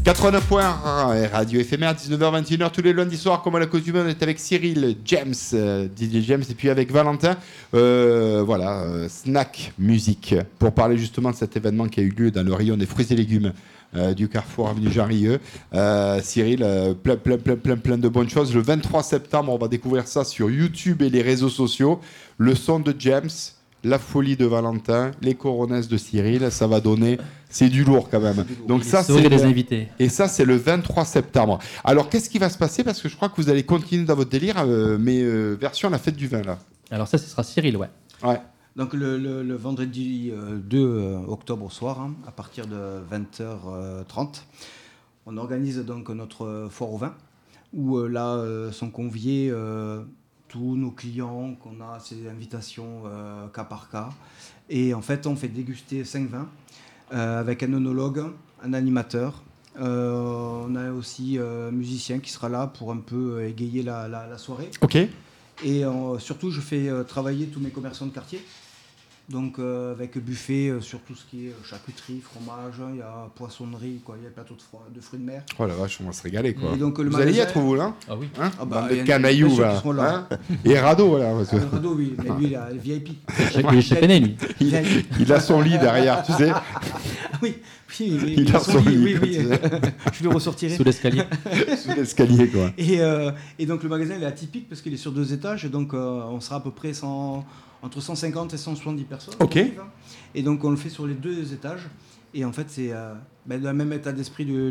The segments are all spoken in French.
89.1 Radio éphémère, 19h-21h tous les lundis soirs, comme à la coutume, on est avec Cyril, James, DJ James, et puis avec Valentin. Snack Musique, pour parler justement de cet événement qui a eu lieu dans le rayon des fruits et légumes du Carrefour Avenue Jean-Rieux. Cyril, plein de bonnes choses. Le 23 septembre, on va découvrir ça sur YouTube et les réseaux sociaux. Le son de James, la folie de Valentin, les coronesses de Cyril, ça va donner... C'est du lourd quand même. Donc ça, c'est les invités. Et ça, c'est le 23 septembre. Alors, qu'est-ce qui va se passer ? Parce que je crois que vous allez continuer dans votre délire, mais version la fête du vin, là. Alors ça, ce sera Cyril, ouais. Donc le vendredi 2 octobre au soir, à partir de 20h30, on organise donc notre foire au vin, où là sont conviés tous nos clients, qu'on a ces invitations cas par cas. Et en fait, on fait déguster 5 vins. Avec un œnologue, un animateur. On a aussi un musicien qui sera là pour un peu égayer la soirée. Ok. Et surtout, je fais travailler tous mes commerçants de quartier. Donc avec buffet sur tout ce qui est charcuterie, fromage, il y a poissonnerie, il y a plateau de fruits de mer. Oh la vache, on va se régaler quoi. Et donc, vous allez y être vous là ? Ah oui. Bande de canailloux là. Et Rado voilà. Rado oui, mais lui il a le VIP. Il est chaque année lui. Il a son lit derrière, tu sais. Ah oui. Il a son lit. Oui. Je le ressortirai. Sous l'escalier. Sous l'escalier quoi. Et donc le magasin il est atypique parce qu'il est sur 2 étages, donc on sera à peu près entre 150 et 170 personnes. Ok. Et donc on le fait sur les 2 étages. Et en fait c'est dans le même état d'esprit du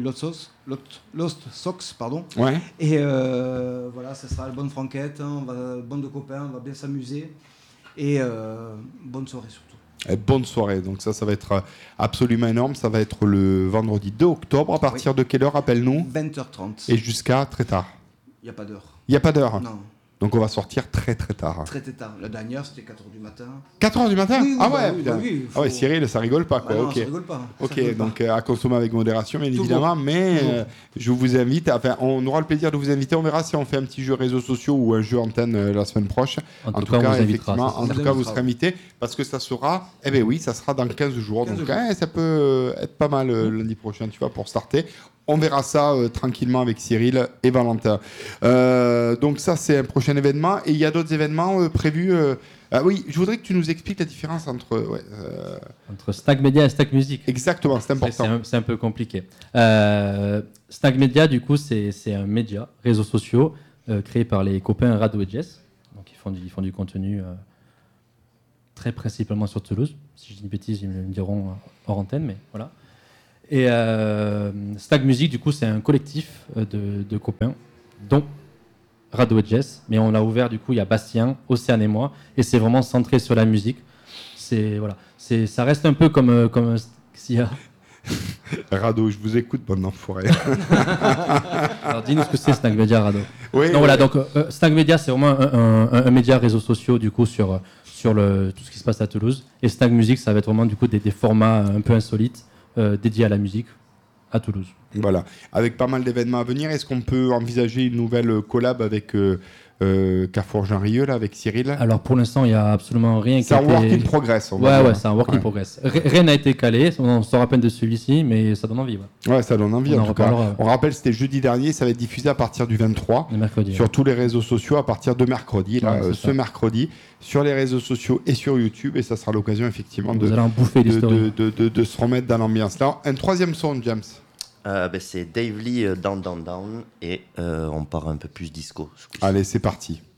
Lost Sox, pardon. Ouais. Et voilà, ça sera la bonne franquette, bande de copains, on va bien s'amuser. Et bonne soirée surtout. Et bonne soirée, donc ça va être absolument énorme. Ça va être le vendredi 2 octobre. À partir de quelle heure, rappelle-nous ? 20h30. Et jusqu'à très tard. Il n'y a pas d'heure. Il n'y a pas d'heure ? Non. Donc on va sortir très tard. Très tard. La dernière c'était 4h du matin. 4h du matin ? Oui, ah ouais, faut... Cyril, ça rigole pas quoi. Non, ok. ça rigole pas. Ok, donc à consommer avec modération bien évidemment, mais je vous invite, on aura le plaisir de vous inviter, on verra si on fait un petit jeu réseaux sociaux ou un jeu antenne la semaine prochaine. En tout cas, effectivement, vous serez invité parce que ça sera, ça sera dans 15 jours, donc ça peut être pas mal lundi prochain, tu vois, pour starter. On verra ça tranquillement avec Cyril et Valentin. Donc ça, c'est un prochain événement. Et il y a d'autres événements prévus. Oui, je voudrais que tu nous expliques la différence entre Snack Media et Snack Musique. Exactement, c'est important. C'est un peu compliqué. Snack Media, du coup, c'est un média, réseaux sociaux, créé par les copains Rado et Jess. Donc ils font du contenu très principalement sur Toulouse. Si je dis une bêtise, ils me le diront hors antenne, mais voilà. Et Snack Musique, du coup, c'est un collectif de copains, dont Rado et Jess. Mais on l'a ouvert, du coup, il y a Bastien, Océane et moi. Et c'est vraiment centré sur la musique. Ça reste un peu comme s'il y a... Rado, je vous écoute, bonne enfoiré. Alors, dis-nous ce que c'est Snack Media, Rado. Oui, donc, voilà, donc Snack Media, c'est vraiment un média réseaux sociaux, du coup, sur tout ce qui se passe à Toulouse. Et Snack Musique, ça va être vraiment, du coup, des formats un peu insolites. Dédié à la musique à Toulouse. Voilà, avec pas mal d'événements à venir, est-ce qu'on peut envisager une nouvelle collab avec Carrefour Jean-Rieux, là, avec Cyril ? Alors pour l'instant, il n'y a absolument rien qui a été... C'est un work in progress. Ouais, c'est un work in progress. Rien n'a été calé, on sort à peine de celui-ci, mais ça donne envie. Ouais, ça donne envie en tout cas. On rappelle, c'était jeudi dernier, ça va être diffusé à partir du 23, sur tous les réseaux sociaux à partir de mercredi, mercredi, sur les réseaux sociaux et sur YouTube, et ça sera l'occasion effectivement de se remettre dans l'ambiance. Là, un troisième son, James. C'est Dave Lee, Down, Down, Down, et on part un peu plus disco. Allez, c'est parti.